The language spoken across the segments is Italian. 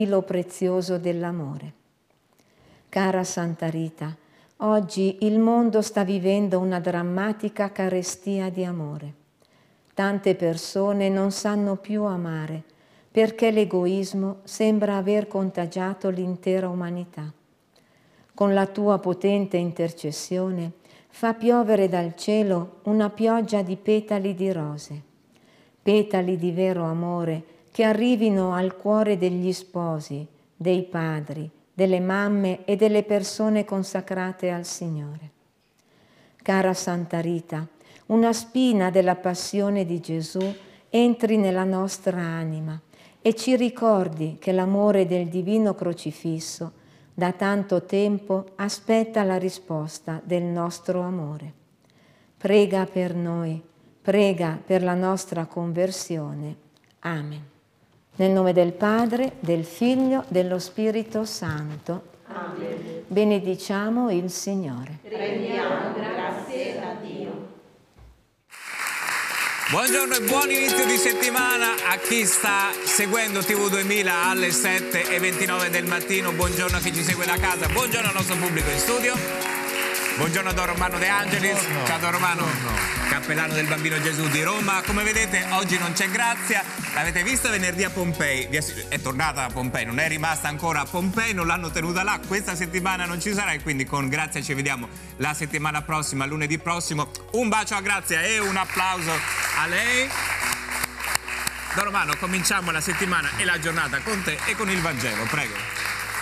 filo prezioso dell'amore. Cara Santa Rita, oggi il mondo sta vivendo una drammatica carestia di amore. Tante persone non sanno più amare perché l'egoismo sembra aver contagiato l'intera umanità. Con la tua potente intercessione fa piovere dal cielo una pioggia di petali di rose, petali di vero amore che arrivino al cuore degli sposi, dei padri, delle mamme e delle persone consacrate al Signore. Cara Santa Rita, una spina della passione di Gesù entri nella nostra anima e ci ricordi che l'amore del divino crocifisso da tanto tempo aspetta la risposta del nostro amore. Prega per noi, prega per la nostra conversione. Amen. Nel nome del Padre, del Figlio, dello Spirito Santo. Amen. Benediciamo il Signore. Rendiamo grazie a Dio. Buongiorno e buon inizio di settimana a chi sta seguendo TV 2000 alle 7:29 del mattino. Buongiorno a chi ci segue da casa, buongiorno al nostro pubblico in studio. Buongiorno a Don Romano De Angelis. Buongiorno. Ciao Don Romano, cappellano del Bambino Gesù di Roma. Come vedete oggi non c'è Grazia, l'avete vista venerdì a Pompei, è tornata a Pompei, non è rimasta ancora a Pompei, non l'hanno tenuta là, questa settimana non ci sarà e quindi con Grazia ci vediamo la settimana prossima, lunedì prossimo. Un bacio a Grazia e un applauso a lei. Don Romano, cominciamo la settimana e la giornata con te e con il Vangelo, prego.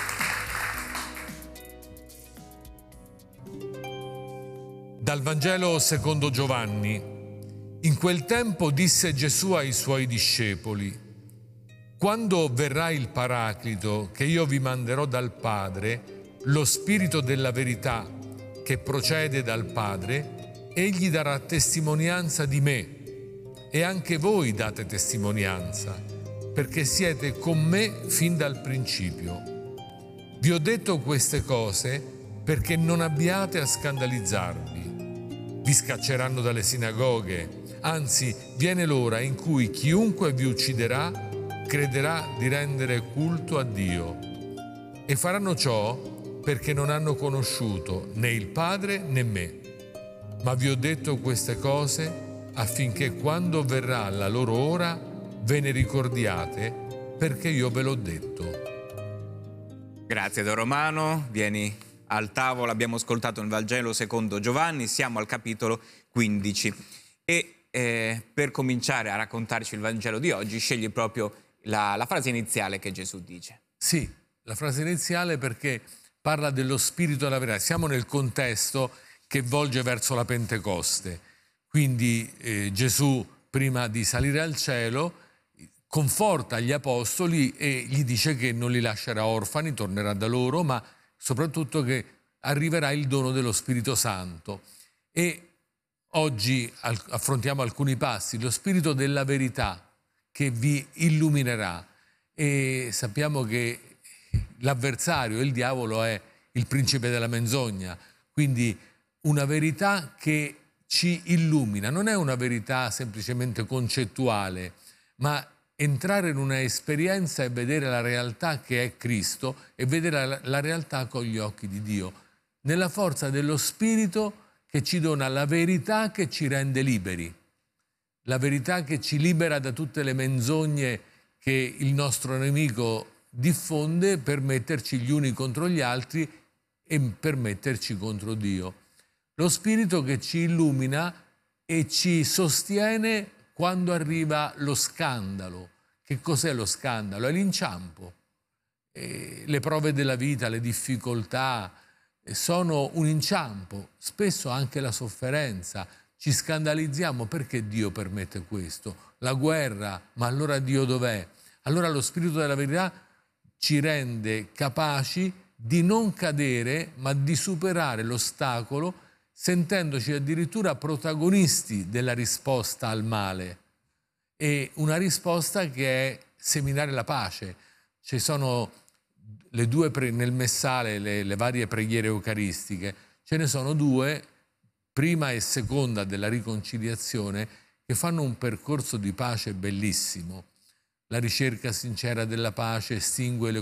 Dal Vangelo secondo Giovanni. In quel tempo disse Gesù ai suoi discepoli: quando verrà il Paraclito che io vi manderò dal Padre, lo Spirito della verità che procede dal Padre, egli darà testimonianza di me e anche voi date testimonianza, perché siete con me fin dal principio. Vi ho detto queste cose perché non abbiate a scandalizzarvi. Vi scacceranno dalle sinagoghe, anzi viene l'ora in cui chiunque vi ucciderà crederà di rendere culto a Dio. E faranno ciò perché non hanno conosciuto né il Padre né me. Ma vi ho detto queste cose affinché quando verrà la loro ora ve ne ricordiate, perché io ve l'ho detto. Grazie Don Romano, vieni al tavolo. Abbiamo ascoltato il Vangelo secondo Giovanni, siamo al capitolo 15 e per cominciare a raccontarci il Vangelo di oggi scegli proprio la frase iniziale che Gesù dice. Sì, la frase iniziale perché parla dello Spirito della verità. Siamo nel contesto che volge verso la Pentecoste, quindi Gesù prima di salire al cielo conforta gli apostoli e gli dice che non li lascerà orfani, tornerà da loro, ma soprattutto che arriverà il dono dello Spirito Santo. E oggi affrontiamo alcuni passi, lo Spirito della verità che vi illuminerà. E sappiamo che l'avversario, il diavolo, è il principe della menzogna, quindi una verità che ci illumina, non è una verità semplicemente concettuale, ma entrare in una esperienza e vedere la realtà che è Cristo e vedere la realtà con gli occhi di Dio, nella forza dello Spirito che ci dona la verità che ci rende liberi, la verità che ci libera da tutte le menzogne che il nostro nemico diffonde per metterci gli uni contro gli altri e per metterci contro Dio. Lo Spirito che ci illumina e ci sostiene quando arriva lo scandalo. Che cos'è lo scandalo? È l'inciampo. Le prove della vita, le difficoltà sono un inciampo, spesso anche la sofferenza. Ci scandalizziamo perché Dio permette questo. La guerra, ma allora Dio dov'è? Allora lo Spirito della verità ci rende capaci di non cadere, ma di superare l'ostacolo, sentendoci addirittura protagonisti della risposta al male. E una risposta che è seminare la pace. Ci sono le due nel messale, le varie preghiere eucaristiche, ce ne sono due, prima e seconda della riconciliazione, che fanno un percorso di pace bellissimo. La ricerca sincera della pace estingue le